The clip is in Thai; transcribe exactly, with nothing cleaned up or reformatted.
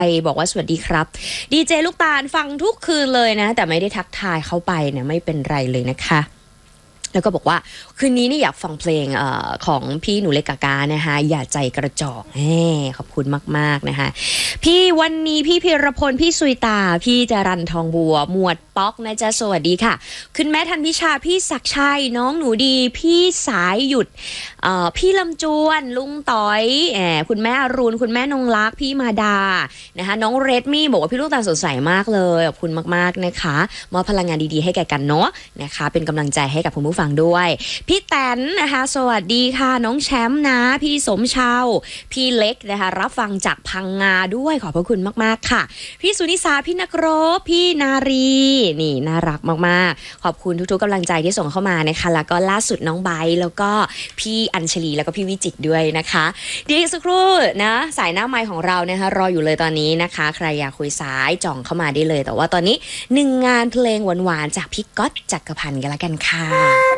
บอกว่าสวัสดีครับดีเจลูกตาลฟังทุกคืนเลยนะแต่ไม่ได้ทักทายเข้าไปเนี่ยไม่เป็นไรเลยนะคะแล้วก็บอกว่าคืนนี้นี่อยากฟังเพลงเอ่อของพี่หนูเล็กกากานะคะอย่าใจกระจอกแหมขอบคุณมากๆนะคะพี่วันนี้พี่พีรพลพี่สุยตาพี่จรัญทองบัวหมวดป๊อกนะจ๊ะสวัสดีค่ะคุณแม่ทันพิชาพี่ศักดิ์ชัยน้องหนูดีพี่สายหยุดเอ่อพี่ลำจวนลุงต้อยแหมคุณแม่อรุณคุณแม่นงลักษ์พี่มาดานะคะน้องเรดมี่บอกว่าพี่ลูกตาลสดใสมากเลยขอบคุณมากๆนะคะมอบพลังงานดีๆให้แก่กันเนาะนะคะเป็นกำลังใจให้กับคุณผู้ฟังด้วยพี่แตนนะคะสวัสดีค่ะน้องแชมป์นะพี่สมชาวพี่เล็กนะคะรับฟังจากพังงาด้วยขอบพระคุณมากๆค่ะพี่สุนิสาพี่นักรบพี่นารีนี่น่ารักมากๆขอบคุณทุกๆกำลังใจที่ส่งเข้ามานะคะแล้วก็ล่าสุดน้องไบร์แล้วก็พี่อัญชลีแล้วก็พี่วิจิตรด้วยนะคะเดี๋ยวอีกสักครู่นะสายหน้าไมค์ของเรานะคะรออยู่เลยตอนนี้นะคะใครอยากคุยสายจ่องเข้ามาได้เลยแต่ว่าตอนนี้หนึ่งงานเพลงหวานๆจากพี่ก๊อตจักรพันธ์กันละกันค่ะ